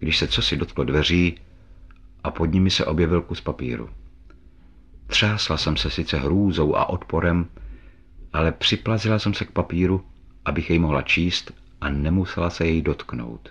když se cosi dotklo dveří a pod nimi se objevil kus papíru. Třásla jsem se sice hrůzou a odporem, ale připlazila jsem se k papíru, abych jej mohla číst a nemusela se jej dotknout.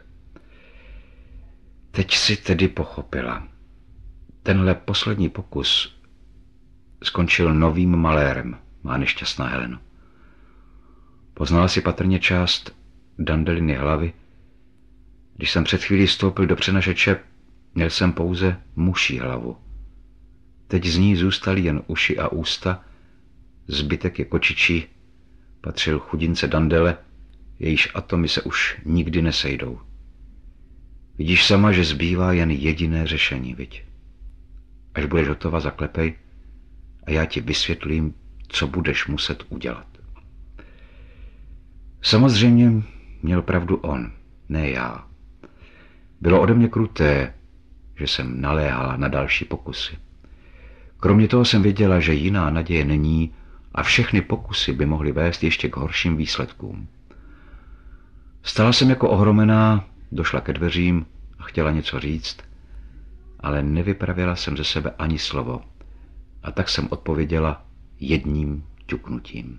Teď si tedy pochopila. Tenhle poslední pokus skončil novým malérem, má nešťastná Helena. Poznala si patrně část Dandeliny hlavy. Když jsem před chvílí vstoupil do přenašeče, měl jsem pouze muší hlavu. Teď z ní zůstaly jen uši a ústa, zbytek je kočičí, patřil chudince Dandele, jejíž atomy se už nikdy nesejdou. Vidíš sama, že zbývá jen jediné řešení, viď? Až budeš hotova, zaklepej a já ti vysvětlím, co budeš muset udělat. Samozřejmě měl pravdu on, ne já. Bylo ode mě kruté, že jsem naléhala na další pokusy. Kromě toho jsem věděla, že jiná naděje není a všechny pokusy by mohly vést ještě k horším výsledkům. Stala jsem jako ohromená, došla ke dveřím a chtěla něco říct, ale nevypravila jsem ze sebe ani slovo a tak jsem odpověděla jedním ťuknutím.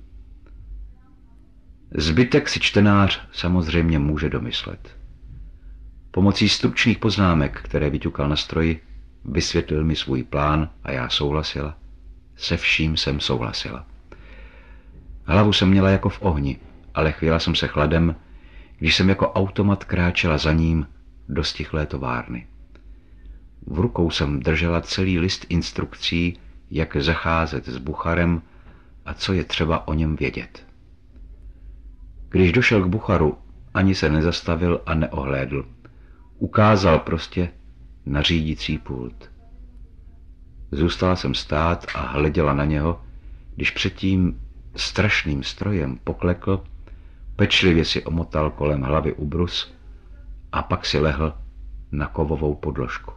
Zbytek si čtenář samozřejmě může domyslet. Pomocí stručných poznámek, které vyťukal na stroji, vysvětlil mi svůj plán a já souhlasila. Se vším jsem souhlasila. Hlavu jsem měla jako v ohni, ale chvěla jsem se chladem, když jsem jako automat kráčela za ním do stichlé továrny. V rukou jsem držela celý list instrukcí, jak zacházet s Bucharem a co je třeba o něm vědět. Když došel k Bucharu, ani se nezastavil a neohlédl. Ukázal prostě na řídící pult. Zůstala jsem stát a hleděla na něho, když před tím strašným strojem poklekl, pečlivě si omotal kolem hlavy ubrus a pak si lehl na kovovou podložku.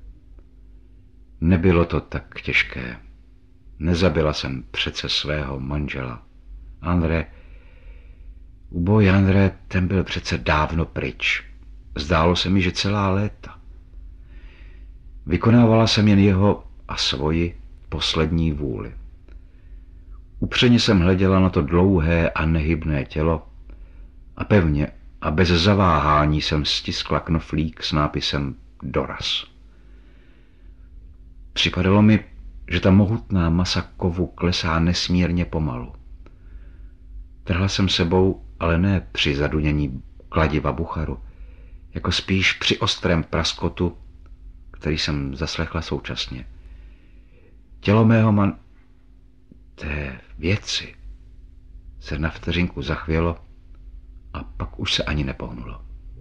Nebylo to tak těžké. Nezabila jsem přece svého manžela. Uboj André, ten byl přece dávno pryč. Zdálo se mi, že celá léta. Vykonávala jsem jen jeho a svoji poslední vůli. Upřeně jsem hleděla na to dlouhé a nehybné tělo a pevně a bez zaváhání jsem stiskla knoflík s nápisem Doraz. Připadalo mi, že ta mohutná masa kovu klesá nesmírně pomalu. Trhla jsem sebou, ale ne při zadunění kladiva Bucharu, jako spíš při ostrém praskotu, který jsem zaslechla současně. Tělo mého té věci se na vteřinku zachvělo a pak už se ani nepohnulo.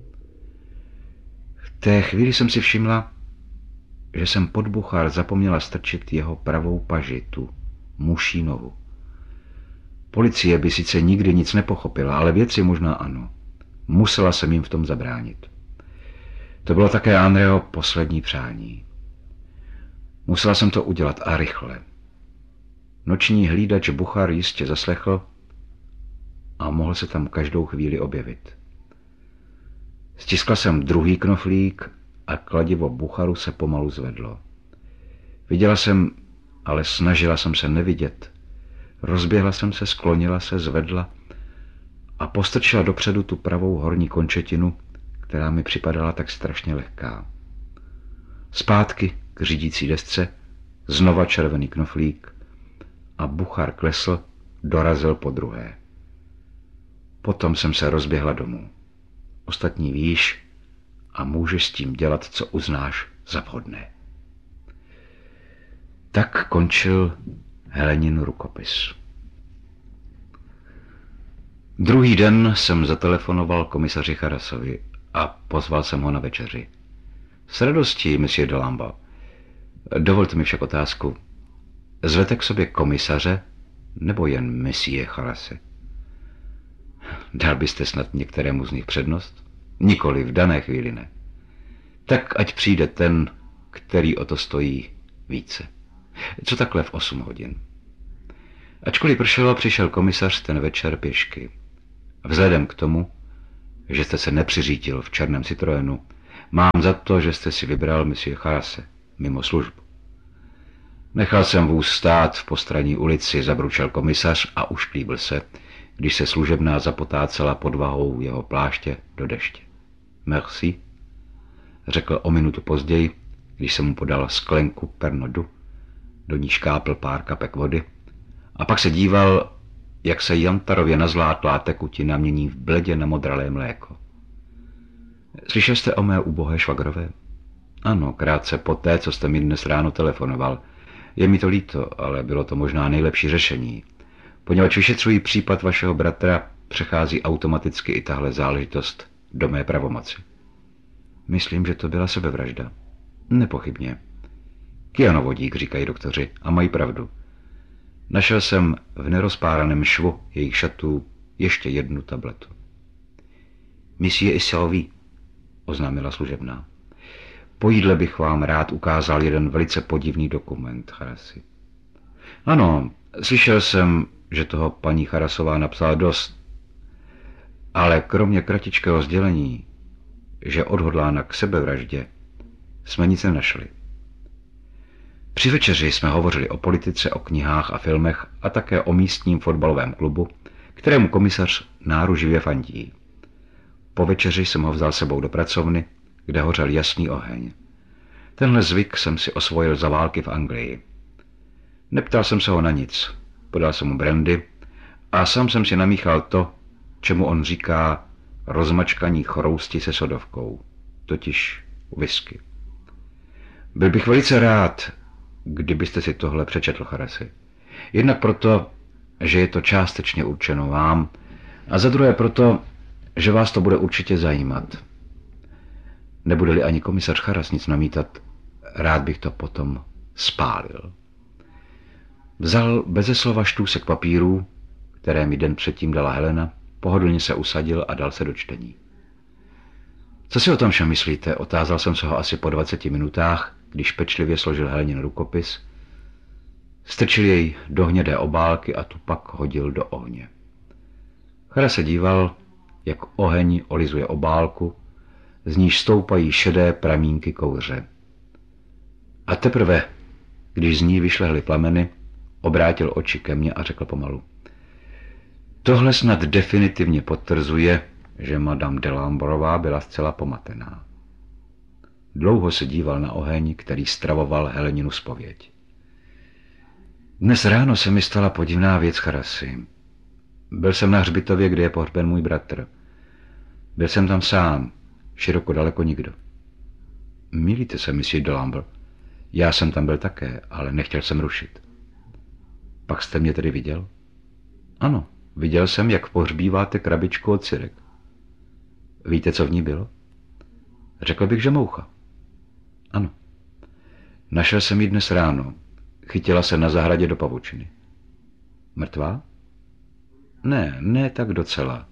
V té chvíli jsem si všimla, že jsem pod Buchar zapomněla strčit jeho pravou paži, tu muší nohu. Policie by sice nikdy nic nepochopila, ale věci možná ano. Musela jsem jim v tom zabránit. To bylo také Andreho poslední přání. Musela jsem to udělat a rychle. Noční hlídač Buchar jistě zaslechl a mohl se tam každou chvíli objevit. Stiskla jsem druhý knoflík a kladivo Bucharu se pomalu zvedlo. Viděla jsem, ale snažila jsem se nevidět. Rozběhla jsem se, sklonila se, zvedla a postrčila dopředu tu pravou horní končetinu, která mi připadala tak strašně lehká. Zpátky k řídící desce, znova červený knoflík a Buchar klesl, dorazil po druhé. Potom jsem se rozběhla domů. Ostatní víš a můžeš s tím dělat, co uznáš za vhodné. Tak končil Helenin rukopis. Druhý den jsem zatelefonoval komisaři Charasovi a pozval jsem ho na večeři. S radostí, monsieur de Lamba. Dovolte mi však otázku. Zvete k sobě komisaře nebo jen monsieur Charase? Dal byste snad některému z nich přednost? Nikoli, v dané chvíli ne. Tak ať přijde ten, který o to stojí více. Co takhle v 8 hodin? Ačkoliv pršelo, přišel komisař ten večer pěšky. Vzhledem k tomu, že jste se nepřiřítil v černém Citroenu, Mám za to, že jste si vybral monsieur Charase mimo službu. Nechal jsem vůz stát v postranní ulici, zabručel komisař a ušklíbil se, když se služebná zapotácela pod vahou jeho pláště do deště. Merci, řekl o minutu později, když jsem mu podal sklenku Pernodu, do ní škápl pár kapek vody, a pak se díval, jak se jantarově nazlátlá tekutina mění v bledě na modralé mléko. Slyšel jste o mé ubohé švagrové? Ano, krátce poté, co jste mi dnes ráno telefonoval. Je mi to líto, ale bylo to možná nejlepší řešení. Poněvadž vyšetřují případ vašeho bratra, přechází automaticky i tahle záležitost do mé pravomoci. Myslím, že to byla sebevražda. Nepochybně. Kyanovodík, říkají doktoři, a mají pravdu. Našel jsem v nerozpáraném švu jejich šatů ještě jednu tabletu. Monsieur Isauvi, oznámila služebná. Po jídle bych vám rád ukázal jeden velice podivný dokument, Charasi. Ano, slyšel jsem, že toho paní Charasová napsala dost, ale kromě kratičkého sdělení, že odhodlána k sebevraždě, jsme nic nenašli. Při večeři jsme hovořili o politice, o knihách a filmech a také o místním fotbalovém klubu, kterému komisař náruživě fandí. Po večeři jsem ho vzal sebou do pracovny, kde hořel jasný oheň. Tenhle zvyk jsem si osvojil za války v Anglii. Neptal jsem se ho na nic, podal jsem mu brandy a sám jsem si namíchal to, čemu on říká rozmačkaní chrousti se sodovkou, totiž whisky. Byl bych velice rád, kdybyste si tohle přečetl, Charasi. Jednak proto, že je to částečně určeno vám, a za druhé proto, že vás to bude určitě zajímat. Nebude-li ani komisař Charas nic namítat, rád bych to potom spálil. Vzal beze slova štůsek papírů, které mi den předtím dala Helena, pohodlně se usadil a dal se do čtení. Co si o tom všem myslíte? Otázal jsem se ho asi po 20 minutách, když pečlivě složil Helenin rukopis, strčil jej do hnědé obálky a tu pak hodil do ohně. Charas se díval, jak oheň olizuje obálku, z níž stoupají šedé pramínky kouře. A teprve, když z ní vyšlehly plameny, obrátil oči ke mně a řekl pomalu. Tohle snad definitivně potvrzuje, že madame de Lamborová byla zcela pomatená. Dlouho se díval na oheň, který stravoval Heleninu zpověď. Dnes ráno se mi stala podivná věc, Charasi. Byl jsem na hřbitově, kde je pohřben můj bratr. Byl jsem tam sám, široko daleko nikdo. Mýlíte se, monsieur de Lambert. Já jsem tam byl také, ale nechtěl jsem rušit. Pak jste mě tedy viděl? Ano, viděl jsem, jak pohřbíváte krabičku od sirek. Víte, co v ní bylo? Řekl bych, že moucha. Ano. Našel jsem ji dnes ráno. Chytila se na zahradě do pavučiny. Mrtvá? Ne tak docela.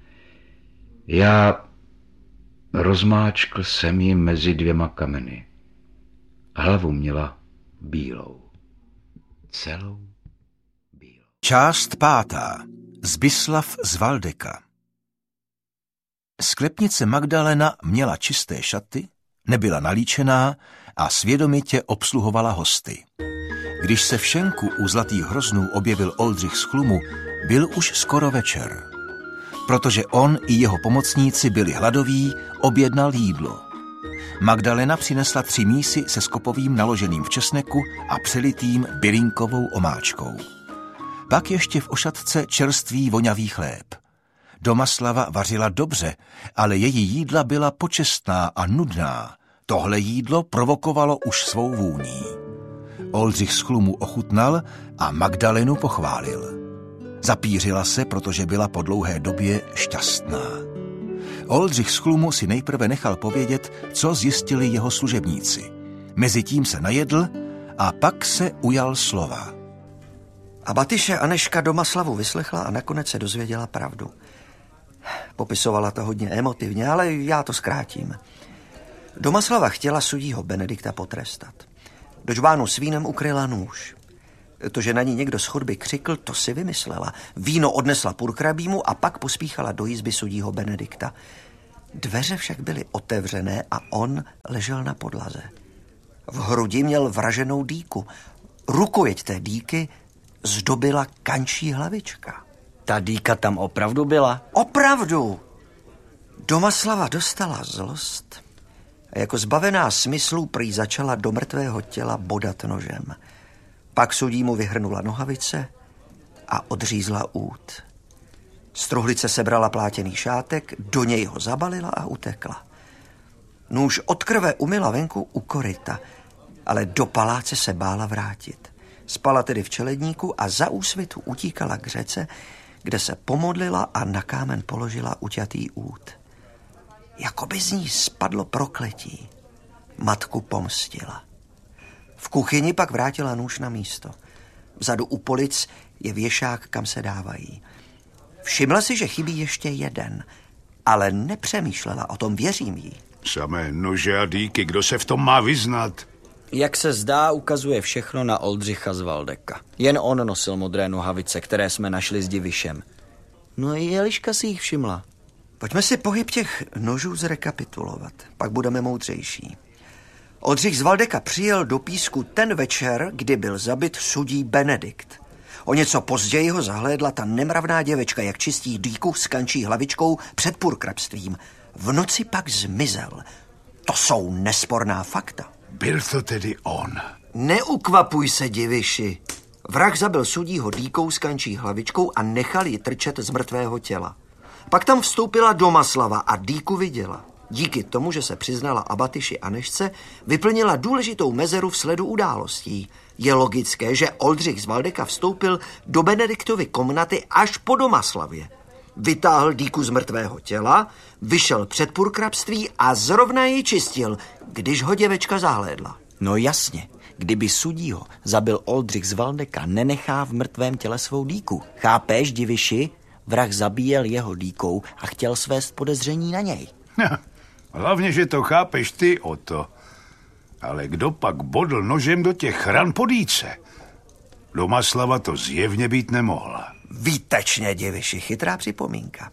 Já rozmáčkl jsem ji mezi dvěma kameny. Hlavu měla bílou. Celou bílou. Část 5. Zbislav z Valdeka. Sklepnice Magdalena měla čisté šaty, nebyla nalíčená a svědomitě obsluhovala hosty. Když se v šenku u Zlatých hroznů objevil Oldřich z Chlumu, byl už skoro večer. Protože on i jeho pomocníci byli hladoví, objednal jídlo. Magdalena přinesla 3 mísy se skopovým naloženým v česneku a přelitým bylinkovou omáčkou. Pak ještě v ošatce čerstvý voňavý chléb. Domaslava vařila dobře, ale její jídla byla počestná a nudná. Tohle jídlo provokovalo už svou vůní. Oldřich z Chlumu ochutnal a Magdalenu pochválil. Zapířila se, protože byla po dlouhé době šťastná. Oldřich z Chlumu si nejprve nechal povědět, co zjistili jeho služebníci. Mezitím se najedl a pak se ujal slova. A Batyše Aneška Domaslavu vyslechla a nakonec se dozvěděla pravdu. Popisovala to hodně emotivně, ale já to zkrátím. Domaslava chtěla sudího Benedikta potrestat. Do džbánu s vínem ukryla nůž. To, že na ní někdo z chodby křikl, to si vymyslela. Víno odnesla purkrabímu a pak pospíchala do jizby sudího Benedikta. Dveře však byly otevřené a on ležel na podlaze. V hrudi měl vraženou dýku. Rukojeť té dýky zdobila kančí hlavička. Ta dýka tam opravdu byla? Opravdu! Domaslava dostala zlost a jako zbavená smyslů prý začala do mrtvého těla bodat nožem. Pak sudí mu vyhrnula nohavice a odřízla út. Z truhlice sebrala plátěný šátek, do něj ho zabalila a utekla. Nůž od krve umyla venku u koryta, ale do paláce se bála vrátit. Spala tedy v čeledníku a za úsvitu utíkala k řece, kde se pomodlila a na kámen položila uťatý út. Jakoby z ní spadlo prokletí. Matku pomstila. V kuchyni pak vrátila nůž na místo. Vzadu u polic je věšák, kam se dávají. Všimla si, že chybí ještě jeden, ale nepřemýšlela o tom, věřím jí. Samé nože a dýky, kdo se v tom má vyznat? Jak se zdá, ukazuje všechno na Oldřicha z Valdeka. Jen on nosil modré nohavice, které jsme našli s Divišem. No i Eliška si jich všimla. Pojďme si pohyb těch nožů zrekapitulovat, pak budeme moudřejší. Oldřich z Valdeka přijel do Písku ten večer, kdy byl zabit sudí Benedikt. O něco později ho zahlédla ta nemravná děvečka, jak čistí dýku s kančí hlavičkou před purkrabstvím. V noci pak zmizel. To jsou nesporná fakta. Byl to tedy on. Neukvapuj se, Diviši. Vrah zabil sudího dýkou s kančí hlavičkou a nechal ji trčet z mrtvého těla. Pak tam vstoupila Domaslava a dýku viděla. Díky tomu, že se přiznala Abatyši Anešce, vyplnila důležitou mezeru v sledu událostí. Je logické, že Oldřich z Valdeka vstoupil do Benediktovy komnaty až po Domaslavě. Vytáhl dýku z mrtvého těla, vyšel před purkrabství a zrovna ji čistil, když ho děvečka zahlédla. No jasně, kdyby sudího zabil Oldřich z Valdeka, nenechá v mrtvém těle svou dýku. Chápeš, Diviši? Vrah zabíjel jeho dýkou a chtěl svést podezření na něj. Hlavně, že to chápeš ty, Oto. Ale kdo pak bodl nožem do těch ran po dýce? Domaslava to zjevně být nemohla. Výtečně, Diviši, chytrá připomínka.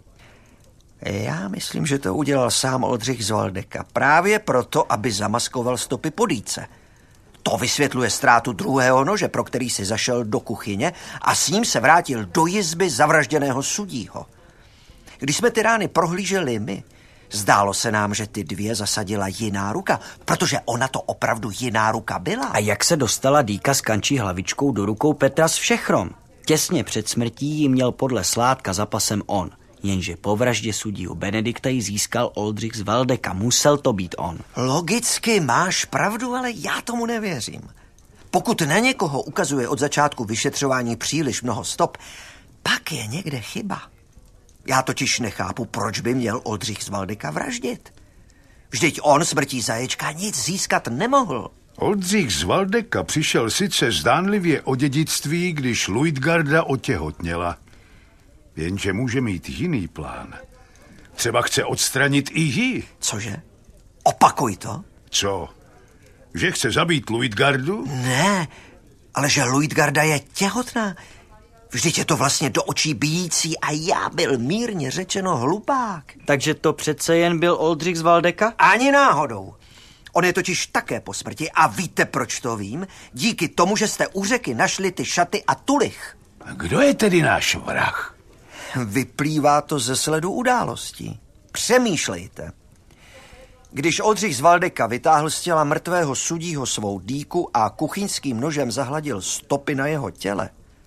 Já myslím, že to udělal sám Oldřich z Valdeka. Právě proto, aby zamaskoval stopy po dýce. To vysvětluje ztrátu druhého nože, pro který si zašel do kuchyně a s ním se vrátil do jizby zavražděného sudího. Když jsme ty rány prohlíželi my, zdálo se nám, že ty dvě zasadila jiná ruka, protože ona to opravdu jiná ruka byla. A jak se dostala dýka s kančí hlavičkou do rukou Petra z Všechrom? Těsně před smrtí ji měl podle Sládka za pasem on, jenže po vraždě sudího Benedikta ji získal Oldřich z Valdeka. Musel to být on. Logicky máš pravdu, ale já tomu nevěřím. Pokud na někoho ukazuje od začátku vyšetřování příliš mnoho stop, pak je někde chyba. Já totiž nechápu, proč by měl Oldřich z Valdeka vraždit. Vždyť on smrtí zaječka nic získat nemohl. Oldřich z Valdeka přišel sice zdánlivě o dědictví, když Luitgarda otěhotněla. Jenže může mít jiný plán. Třeba chce odstranit i ji. Cože? Opakuj to. Co? Že chce zabít Luitgardu? Ne, ale že Luitgarda je těhotná. Vždyť je to vlastně do očí bijící a já byl mírně řečeno hlupák. Takže to přece jen byl Oldřich z Valdeka? Ani náhodou. On je totiž také po smrti a víte, proč to vím? Díky tomu, že jste u řeky našli ty šaty a tulich. A kdo je tedy náš vrah? Vyplývá to ze sledu událostí. Přemýšlejte. Když Oldřich z Valdeka vytáhl z těla mrtvého sudího svou dýku a kuchyňským nožem zahladil stopy na jeho těle,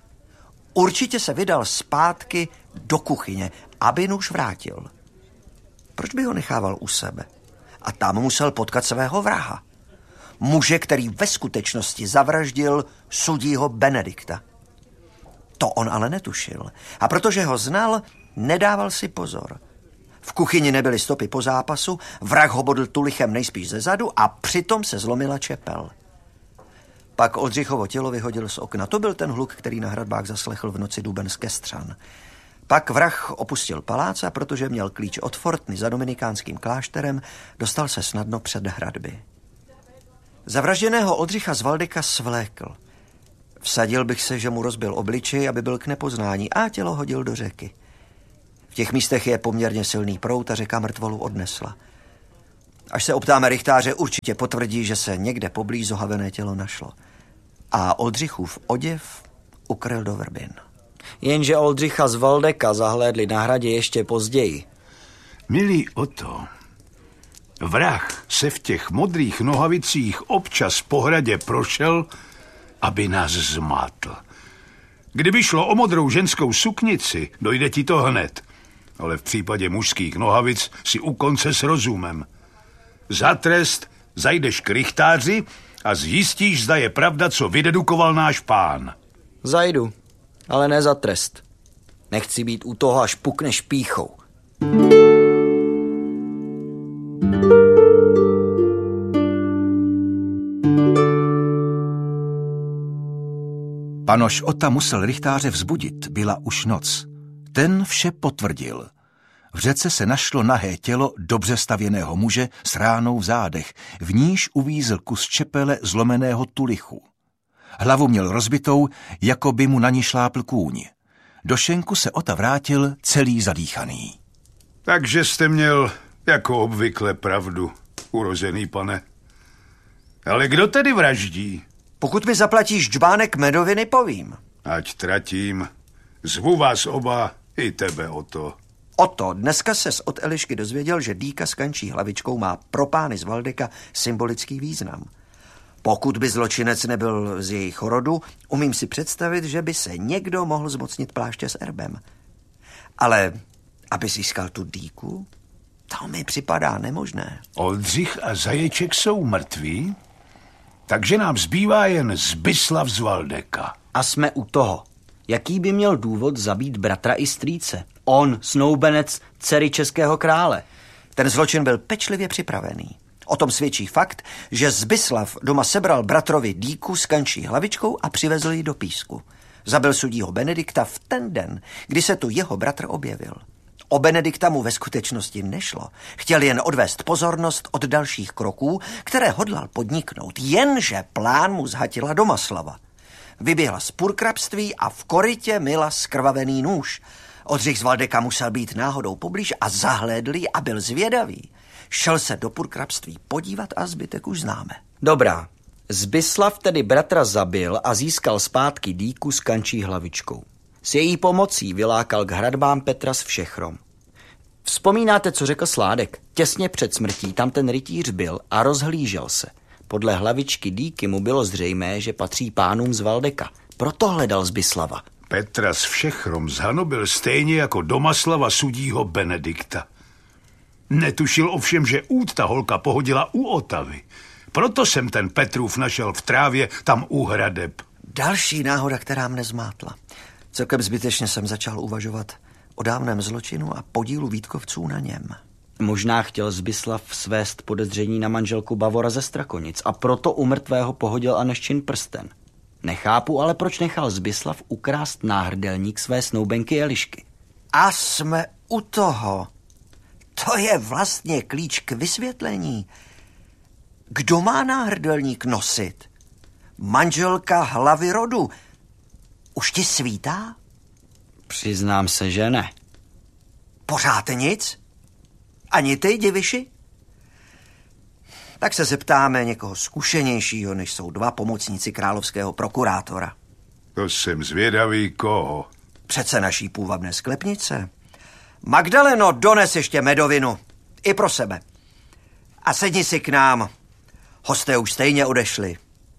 určitě se vydal zpátky do kuchyně, aby nůž vrátil. Proč by ho nechával u sebe? A tam musel potkat svého vraha. Muže, který ve skutečnosti zavraždil sudího Benedikta. To on ale netušil. A protože ho znal, nedával si pozor. V kuchyni nebyly stopy po zápasu, vrah ho bodl tulichem nejspíš ze zadu a přitom se zlomila čepel. Pak Oldřichovo tělo vyhodil z okna. To byl ten hluk, který na hradbách zaslechl v noci duben z Kestřan. Pak vrah opustil palác a protože měl klíč od fortny za dominikánským klášterem, dostal se snadno před hradby. Zavražděného Oldřicha z Valdeka svlékl. Vsadil bych se, že mu rozbil obličej, aby byl k nepoznání, a tělo hodil do řeky. V těch místech je poměrně silný proud a řeka mrtvolu odnesla. Až se optáme rychtáře, určitě potvrdí, že se někde poblíž zohavené tělo našlo. A Oldřichův oděv ukryl do Vrbin. Jenže Oldřicha z Valdeka zahlédli na hradě ještě později. Milý Oto, vrah se v těch modrých nohavicích občas po hradě prošel, aby nás zmátl. Kdyby šlo o modrou ženskou suknici, dojde ti to hned. Ale v případě mužských nohavic si u konce s rozumem. Za trest zajdeš k rychtáři a zjistíš, zda je pravda, co vydedukoval náš pán. Zajdu, ale ne za trest. Nechci být u toho, až pukne špíchou. Panoš Ota musel rychtáře vzbudit, byla už noc. Ten vše potvrdil. V řece se našlo nahé tělo dobře stavěného muže s ránou v zádech, v níž uvízl kus čepele zlomeného tulichu. Hlavu měl rozbitou, jako by mu na ní šlápl kůň. Do šenku se Ota vrátil celý zadýchaný. Takže jste měl jako obvykle pravdu, urozený pane. Ale kdo tedy vraždí? Pokud mi zaplatíš džbánek medoviny, povím. Ať tratím. Zvu vás oba, i tebe, Oto. Oto, dneska ses od Elišky dozvěděl, že dýka s kančí hlavičkou má pro pány z Valdeka symbolický význam. Pokud by zločinec nebyl z jejich rodu, umím si představit, že by se někdo mohl zmocnit pláště s erbem. Ale aby získal tu dýku, to mi připadá nemožné. Oldřich a Zaječek jsou mrtví, takže nám zbývá jen Zbyslav z Valdeka. A jsme u toho. Jaký by měl důvod zabít bratra i strýce? On, snoubenec dcery českého krále. Ten zločin byl pečlivě připravený. O tom svědčí fakt, že Zbyslav doma sebral bratrovi dýku s kančí hlavičkou a přivezl ji do Písku. Zabil sudího Benedikta v ten den, kdy se tu jeho bratr objevil. O Benedikta mu ve skutečnosti nešlo. Chtěl jen odvést pozornost od dalších kroků, které hodlal podniknout, jenže plán mu zhatila Domaslava. Vyběhla z purkrabství a v korytě myla skrvavený nůž. Oldřich z Valdeka musel být náhodou poblíž a zahlédl ji a byl zvědavý. Šel se do purkrabství podívat a zbytek už známe. Dobrá. Zbyslav tedy bratra zabil a získal zpátky dýku s kančí hlavičkou. S její pomocí vylákal k hradbám Petra z Všechrom. Vzpomínáte, co řekl Sládek? Těsně před smrtí tam ten rytíř byl a rozhlížel se. Podle hlavičky dýky mu bylo zřejmé, že patří pánům z Valdeka. Proto hledal Zbyslava. Petra z Všechrom zhanobil stejně jako Domaslava sudího Benedikta. Netušil ovšem, že ta holka pohodila u Otavy. Proto jsem ten Petrův našel v trávě tam u hradeb. Další náhoda, která mne zmátla. Celkem zbytečně jsem začal uvažovat o dávném zločinu a podílu Vítkovců na něm. Možná chtěl Zbyslav svést podezření na manželku Bavora ze Strakonic a proto u mrtvého pohodil Aneščin prsten. Nechápu, ale proč nechal Zbyslav ukrást náhrdelník své snoubenky Elišky. A jsme u toho. To je vlastně klíč k vysvětlení. Kdo má náhrdelník nosit? Manželka hlavy rodu. Už ti svítá? Přiznám se, že ne. Pořád nic? Ani ty, diviši? Tak se zeptáme někoho zkušenějšího, než jsou dva pomocníci královského prokurátora. To jsem zvědavý, koho. Přece naší půvabné sklepnice. Magdaleno, dones ještě medovinu. I pro sebe. A sedni si k nám. Hosté už stejně odešli.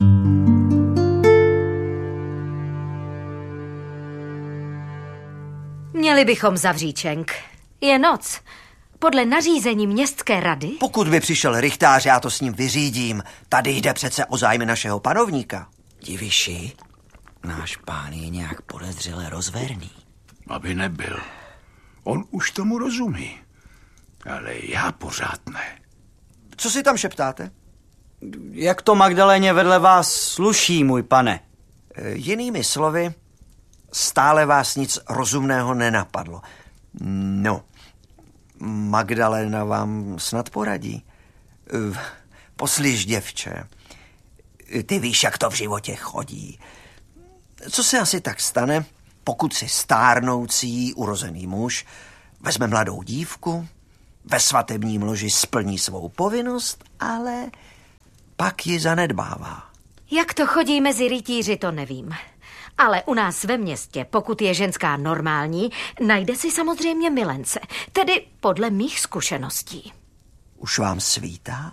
Měli bychom zavřít šenk. Je noc. Podle nařízení městské rady... Pokud by přišel rychtář, já to s ním vyřídím. Tady jde přece o zájmy našeho panovníka. Diviši, náš pán je nějak podezřele rozverný. Aby nebyl. On už tomu rozumí. Ale já pořád ne. Co si tam šeptáte? Jak to Magdaléně vedle vás sluší, můj pane? Jinými slovy, stále vás nic rozumného nenapadlo. No, Magdalena vám snad poradí. Poslyš, děvče, ty víš, jak to v životě chodí. Co se asi tak stane, pokud si stárnoucí urozený muž Vezme mladou dívku, ve svatebním loži splní svou povinnost, ale pak ji zanedbává. Jak to chodí mezi rytíři, to nevím. Ale u nás ve městě, pokud je ženská normální, najde si samozřejmě milence. Tedy podle mých zkušeností. Už vám svítá?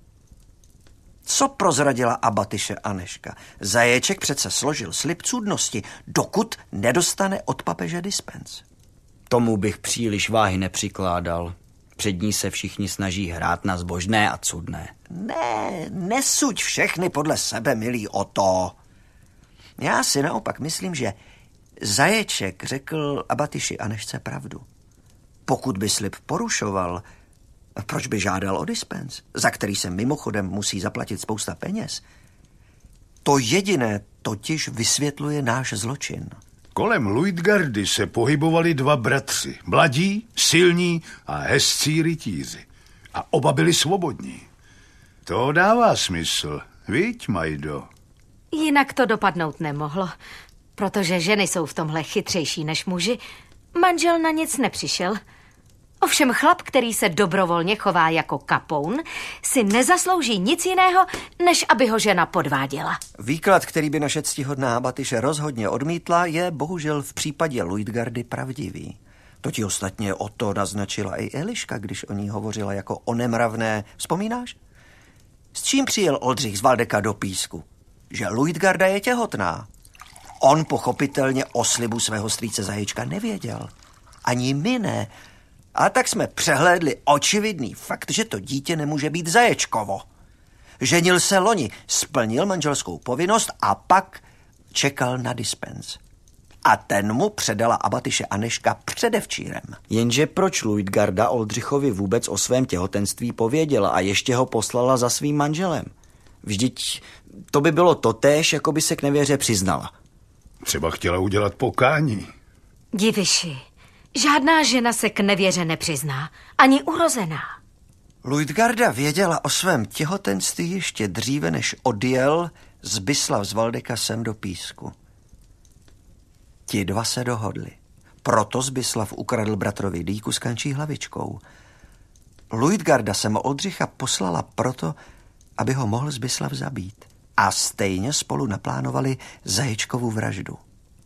Co prozradila Abatyše Anežka? Zaječek přece složil slib cudnosti, dokud nedostane od papeže dispens. Tomu bych příliš váhy nepřikládal. Před ní se všichni snaží hrát na zbožné a cudné. Ne, nesuď všechny podle sebe, milý Oto. Já si naopak myslím, že Zaječek řekl Abatyši Anežce pravdu. Pokud by slib porušoval, proč by žádal o dispens, za který se mimochodem musí zaplatit spousta peněz? To jediné totiž vysvětluje náš zločin. Kolem Luitgardy se pohybovali dva bratři, mladí, silní a hezcí rytíři. A oba byli svobodní. To dává smysl, viď, Majdo? Jinak to dopadnout nemohlo, protože ženy jsou v tomhle chytřejší než muži. Manžel na nic nepřišel. Ovšem chlap, který se dobrovolně chová jako kapoun, si nezaslouží nic jiného, než aby ho žena podváděla. Výklad, který by naše ctihodná Abatyše rozhodně odmítla, je bohužel v případě Luitgardy pravdivý. To ti ostatně o to naznačila i Eliška, když o ní hovořila jako o nemravné. Vzpomínáš? S čím přijel Oldřich z Valdeka do Písku? Že Luitgarda je těhotná. On pochopitelně o slibu svého strýce Zaječka nevěděl. Ani my ne. A tak jsme přehlédli očividný fakt, že to dítě nemůže být Zaječkovo. Ženil se loni, splnil manželskou povinnost a pak čekal na dispens. A ten mu předala Abatyše Anežka předevčírem. Jenže proč Luitgarda Oldřichovi vůbec o svém těhotenství pověděla a ještě ho poslala za svým manželem? Vždyť to by bylo totéž, jako by se k nevěře přiznala. Třeba chtěla udělat pokání. Diviši, žádná žena se k nevěře nepřizná, ani urozená. Luitgarda věděla o svém těhotenství ještě dříve, než odjel Zbislav z Valdeka sem do Písku. Ti dva se dohodli. Proto Zbislav ukradl bratrovi dýku s kančí hlavičkou. Luitgarda sem Oldřicha poslala proto, aby ho mohl Zbislav zabít. A stejně spolu naplánovali Zaječkovu vraždu.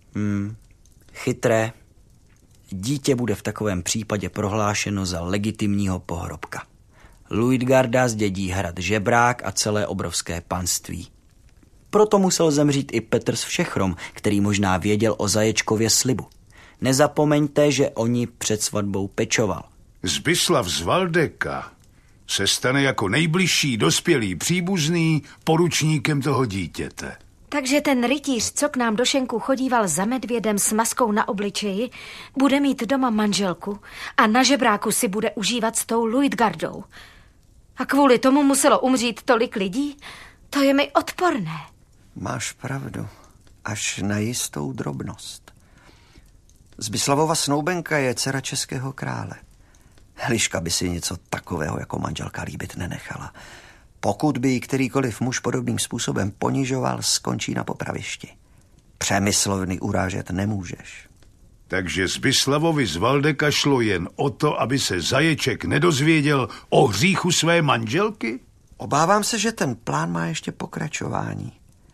Chytré. Dítě bude v takovém případě prohlášeno za legitimního pohrobka. Luitgarda zdědí hrad Žebrák a celé obrovské panství. Proto musel zemřít i Petr z Všechrom, který možná věděl o Zaječkově slibu. Nezapomeňte, že o ní před svatbou pečoval. Zbislav z Valdeka se stane jako nejbližší dospělý příbuzný poručníkem toho dítěte. Takže ten rytíř, co k nám do šenku chodíval za medvědem s maskou na obličeji, bude mít doma manželku a na žebráku si bude užívat s tou Luitgardou. A kvůli tomu muselo umřít tolik lidí? To je mi odporné. Máš pravdu, až na jistou drobnost. Zbislavova snoubenka je dcera českého krále. Eliška by si něco takového jako manželka líbit nenechala. Pokud by ji kterýkoliv muž podobným způsobem ponižoval, skončí na popravišti. Přemyslovny urážet nemůžeš. Takže Zbislavovi z Valdeka šlo jen o to, aby se Zaječek nedozvěděl o hříchu své manželky? Obávám se, že ten plán má ještě pokračování.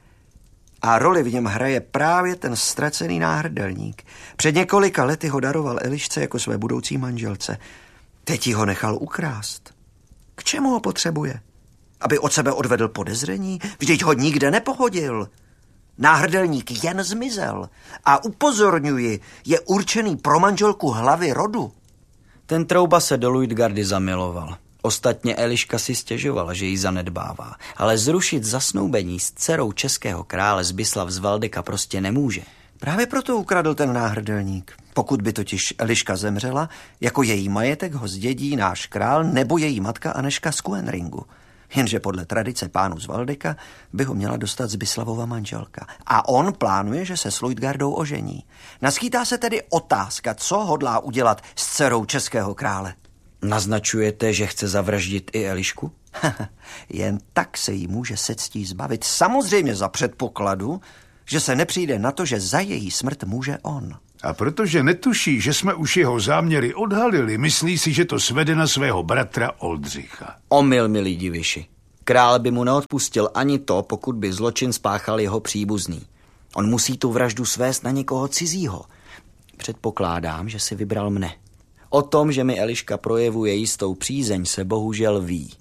A roli v něm hraje právě ten ztracený náhrdelník. Před několika lety ho daroval Elišce jako své budoucí manželce. Teď ho nechal ukrást. K čemu ho potřebuje? Aby od sebe odvedl podezření? Vždyť ho nikde nepohodil. Náhrdelník jen zmizel. A upozorňuji, je určený pro manželku hlavy rodu. Ten trouba se do Luitgardy zamiloval. Ostatně Eliška si stěžovala, že ji zanedbává. Ale zrušit zasnoubení s dcerou českého krále Zbislav z Valdeka prostě nemůže. Právě proto ukradl ten náhrdelník. Pokud by totiž Eliška zemřela, jako její majetek ho zdědí náš král nebo její matka Anežka z Kuenringu. Jenže podle tradice pánů z Valdeka by ho měla dostat Zbislavova manželka. A on plánuje, že se s Luitgardou ožení. Naskýtá se tedy otázka, co hodlá udělat s dcerou českého krále. Naznačujete, že chce zavraždit i Elišku? Jen tak se jí může se ctí zbavit. Samozřejmě za předpokladu, že se nepřijde na to, že za její smrt může on. A protože netuší, že jsme už jeho záměry odhalili, myslí si, že to svede na svého bratra Oldřicha. Omyl, milí diviši. Král by mu neodpustil ani to, pokud by zločin spáchal jeho příbuzný. On musí tu vraždu svést na někoho cizího. Předpokládám, že si vybral mne. O tom, že mi Eliška projevuje jistou přízeň, se bohužel ví.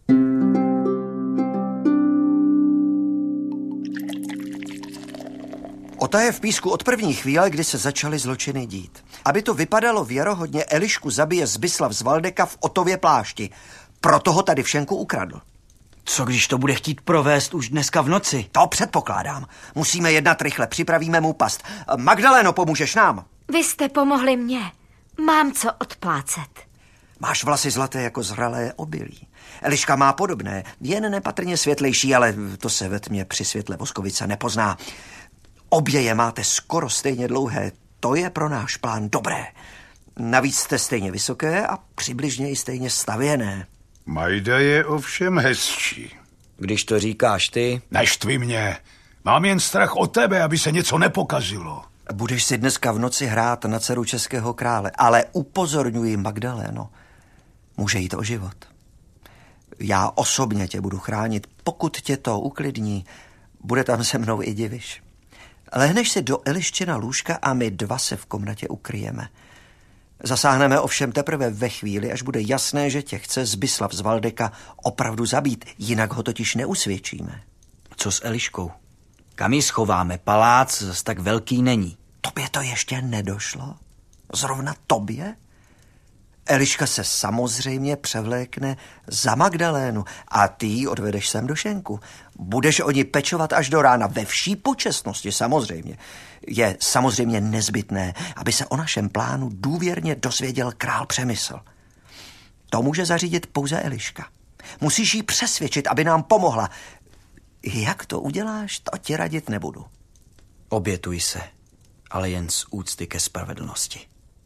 Ota je v písku od první chvíle, kdy se začaly zločiny dít. Aby to vypadalo věrohodně, Elišku zabije Zbyslav z Valdeka v Otově plášti. Proto ho tady Všenku ukradl. Co když to bude chtít provést už dneska v noci? To předpokládám. Musíme jednat rychle, připravíme mu past. Magdaleno, pomůžeš nám? Vy jste pomohli mně. Mám co odplácet. Máš vlasy zlaté jako zralé obilí. Eliška má podobné, jen nepatrně světlejší, ale to se ve tmě při světle Voskovice nepozná. Obě je máte skoro stejně dlouhé. To je pro náš plán dobré. Navíc jste stejně vysoké a přibližně i stejně stavěné. Majda je ovšem hezčí. Když to říkáš ty... Neštvi mě. Mám jen strach o tebe, aby se něco nepokazilo. Budeš si dneska v noci hrát na dceru českého krále, ale upozorňuji, Magdaléno, může jít o život. Já osobně tě budu chránit, pokud tě to uklidní, bude tam se mnou i diviš. Lehneš si do Eliščina lůžka a my dva se v komnatě ukryjeme. Zasáhneme ovšem teprve ve chvíli, až bude jasné, že tě chce Zbyslav z Valdeka opravdu zabít, jinak ho totiž neusvědčíme. Co s Eliškou? Kam ji schováme? Palác zas tak velký není. Tobě to ještě nedošlo? Zrovna tobě? Eliška se samozřejmě převlékne za Magdalénu a ty ji odvedeš sem do šenku. Budeš o ní pečovat až do rána, ve vší počestnosti samozřejmě. Je samozřejmě nezbytné, aby se o našem plánu důvěrně dozvěděl král Přemysl. To může zařídit pouze Eliška. Musíš jí přesvědčit, aby nám pomohla. Jak to uděláš, to ti radit nebudu. Obětuj se, ale jen z úcty ke spravedlnosti.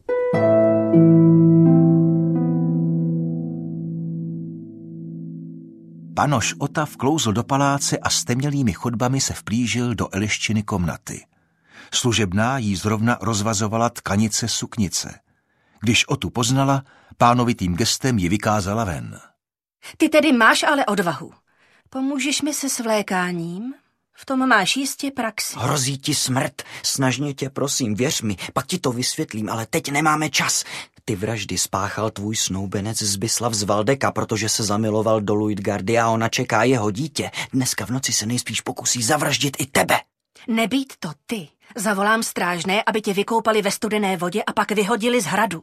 Panoš Ota vklouzl do paláce a stemnělými chodbami se vplížil do Eliščiny komnaty. Služebná jí zrovna rozvazovala tkanice suknice. Když Otu poznala, pánovitým gestem ji vykázala ven. Ty tedy máš ale odvahu. Pomůžeš mi se svlékáním? V tom máš jistě praxi. Hrozí ti smrt. Snažně tě prosím, věř mi, pak ti to vysvětlím, ale teď nemáme čas. Ty vraždy spáchal tvůj snoubenec Zbyslav z Valdeka, protože se zamiloval do Luitgardy a ona čeká jeho dítě. Dneska v noci se nejspíš pokusí zavraždit i tebe. Nebýt to ty. Zavolám strážné, aby tě vykoupali ve studené vodě a pak vyhodili z hradu.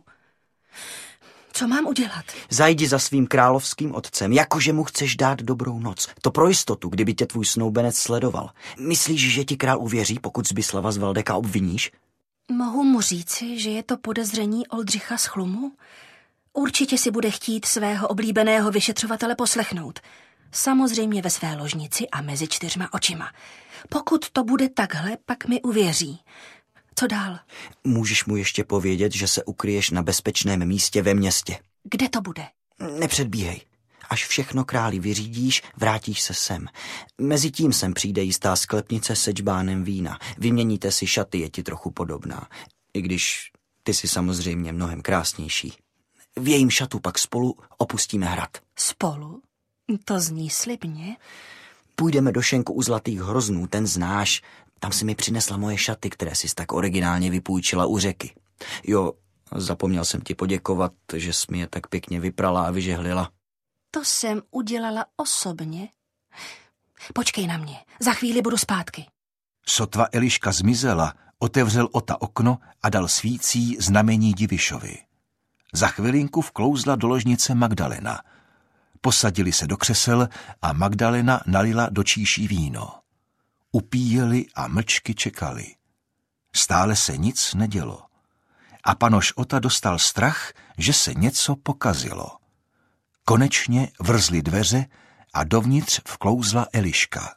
Co mám udělat? Zajdi za svým královským otcem, jakože mu chceš dát dobrou noc. To pro jistotu, kdyby tě tvůj snoubenec sledoval. Myslíš, že ti král uvěří, pokud Zbyslava z Valdeka obviníš? Mohu mu říci, že je to podezření Oldřicha z Chlumu? Určitě si bude chtít svého oblíbeného vyšetřovatele poslechnout. Samozřejmě ve své ložnici a mezi 4 očima. Pokud to bude takhle, pak mi uvěří. Co dál? Můžeš mu ještě povědět, že se ukryješ na bezpečném místě ve městě. Kde to bude? Nepředbíhej. Až všechno králi vyřídíš, vrátíš se sem. Mezitím sem přijde jistá sklepnice se džbánem vína. Vyměníte si šaty, je ti trochu podobná. I když ty jsi samozřejmě mnohem krásnější. V jejím šatu pak spolu opustíme hrad. Spolu? To zní slibně. Půjdeme do šenku u Zlatých hroznů, ten znáš. Tam si mi přinesla moje šaty, které jsi tak originálně vypůjčila u řeky. Jo, zapomněl jsem ti poděkovat, že jsi mi je tak pěkně vyprala a vyžehlila. To jsem udělala osobně. Počkej na mě, za chvíli budu zpátky. Sotva Eliška zmizela, otevřel Ota okno a dal svící znamení Divišovi. Za chvilinku vklouzla do ložnice Magdalena. Posadili se do křesel a Magdalena nalila do číší víno. Upíjeli a mlčky čekali. Stále se nic nedělo. A panoš Ota dostal strach, že se něco pokazilo. Konečně vrzly dveře a dovnitř vklouzla Eliška.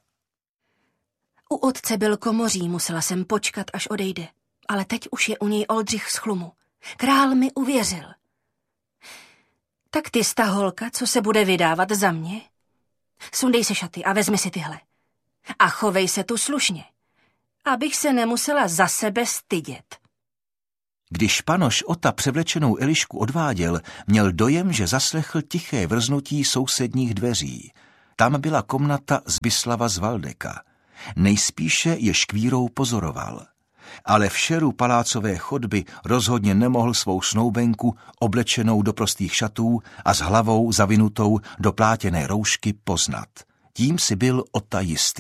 U otce byl komoří, musela jsem počkat, až odejde. Ale teď už je u něj Oldřich z Chlumu. Král mi uvěřil. Tak ty sta holka, co se bude vydávat za mě? Sundej se šaty a vezmi si tyhle. A chovej se tu slušně, abych se nemusela za sebe stydět. Když panoš Ota převlečenou Elišku odváděl, měl dojem, že zaslechl tiché vrznutí sousedních dveří. Tam byla komnata Zbislava z Valdeka. Nejspíše je škvírou pozoroval. Ale v šeru palácové chodby rozhodně nemohl svou snoubenku, oblečenou do prostých šatů a s hlavou zavinutou do plátěné roušky, poznat. Tím si byl Ota jistý.